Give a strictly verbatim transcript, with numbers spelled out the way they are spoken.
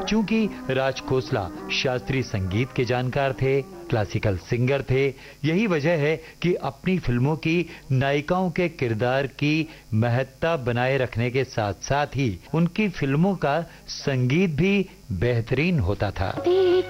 चूंकि राज खोसला शास्त्रीय संगीत के जानकार थे, क्लासिकल सिंगर थे, यही वजह है कि अपनी फिल्मों की नायिकाओं के किरदार की महत्ता बनाए रखने के साथ साथ ही उनकी फिल्मों का संगीत भी बेहतरीन होता था।